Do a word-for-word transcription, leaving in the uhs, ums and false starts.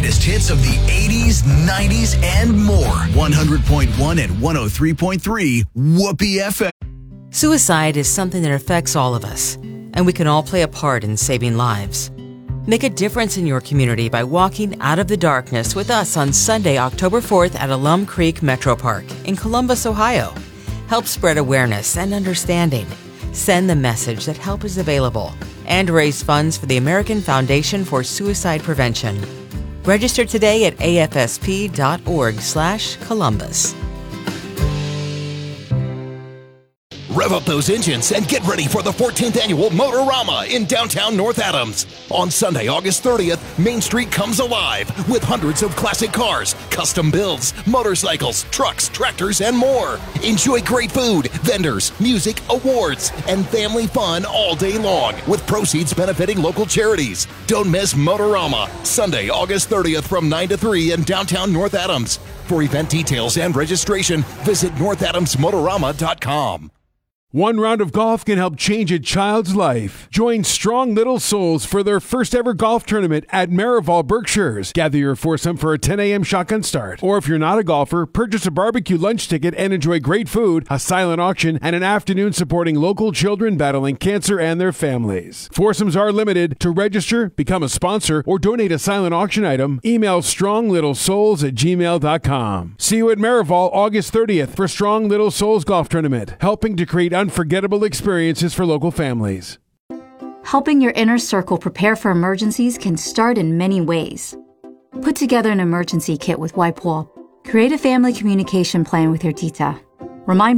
greatest hits of the eighties, nineties, and more. one hundred point one and one oh three point three Whoopee F M. Suicide is something that affects all of us, and we can all play a part in saving lives. Make a difference in your community by walking out of the darkness with us on Sunday, October fourth at Alum Creek Metro Park in Columbus, Ohio. Help spread awareness and understanding. Send the message that help is available and raise funds for the American Foundation for Suicide Prevention. Register today at A F S P dot org slash Columbus. Rev up those engines and get ready for the fourteenth Annual Motorama in downtown North Adams. On Sunday, August thirtieth, Main Street comes alive with hundreds of classic cars, custom builds, motorcycles, trucks, tractors, and more. Enjoy great food, vendors, music, awards, and family fun all day long with proceeds benefiting local charities. Don't miss Motorama, Sunday, August thirtieth from nine to three in downtown North Adams. For event details and registration, visit north adams motorama dot com. One round of golf can help change a child's life. Join Strong Little Souls for their first ever golf tournament at Marival Berkshires. Gather your foursome for a ten a.m. shotgun start. Or if you're not a golfer, purchase a barbecue lunch ticket and enjoy great food, a silent auction, and an afternoon supporting local children battling cancer and their families. Foursomes are limited. To register, become a sponsor, or donate a silent auction item, email strong little souls at gmail dot com. See you at Marival August thirtieth for Strong Little Souls Golf Tournament, helping to create unforgettable experiences for local families. Helping your inner circle prepare for emergencies can start in many ways. Put together an emergency kit with Wipe Wall. Create a family communication plan with your tita. Remind